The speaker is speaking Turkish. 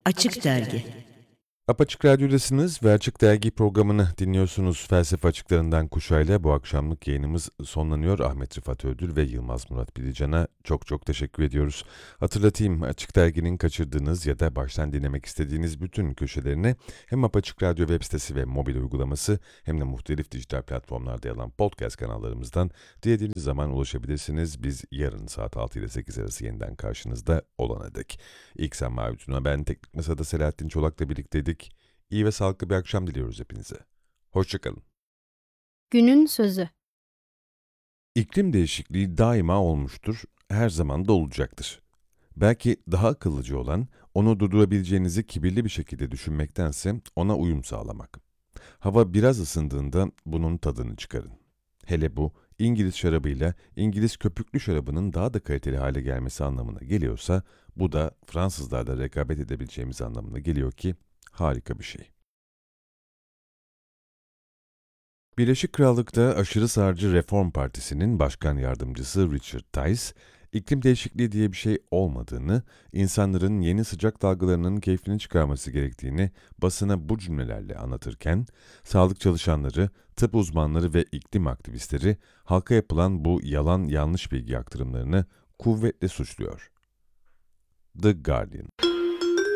Açık Dergi. Apaçık Radyo'dasınız ve Açık Dergi programını dinliyorsunuz. Felsefe açıklarından Kuşay'la bu akşamlık yayınımız sonlanıyor. Ahmet Rıfat Öldür ve Yılmaz Murat Bilecan'a çok teşekkür ediyoruz. Hatırlatayım, Açık Dergi'nin kaçırdığınız ya da baştan dinlemek istediğiniz bütün köşelerine hem Apaçık Radyo web sitesi ve mobil uygulaması hem de muhtelif dijital platformlarda yer alan podcast kanallarımızdan dilediğiniz zaman ulaşabilirsiniz. Biz yarın saat 6 ile 8 arası yeniden karşınızda olana dek. İlk sen Mavi Tuna, ben Teknik Masa'da Selahattin Çolak'la birlikteydik. İyi ve sağlıklı bir akşam diliyoruz hepinize. Hoşçakalın. Günün sözü. İklim değişikliği daima olmuştur, her zaman da olacaktır. Belki daha akıllıca olan, onu durdurabileceğinizi kibirli bir şekilde düşünmektense ona uyum sağlamak. Hava biraz ısındığında bunun tadını çıkarın. Hele bu, İngiliz şarabıyla İngiliz köpüklü şarabının daha da kaliteli hale gelmesi anlamına geliyorsa, bu da Fransızlarla rekabet edebileceğimiz anlamına geliyor ki, harika bir şey. Birleşik Krallık'ta aşırı sağcı Reform Partisi'nin başkan yardımcısı Richard Tice, iklim değişikliği diye bir şey olmadığını, insanların yeni sıcak dalgalarının keyfini çıkarması gerektiğini basına bu cümlelerle anlatırken, sağlık çalışanları, tıp uzmanları ve iklim aktivistleri halka yapılan bu yalan yanlış bilgi aktarımlarını kuvvetle suçluyor. The Guardian.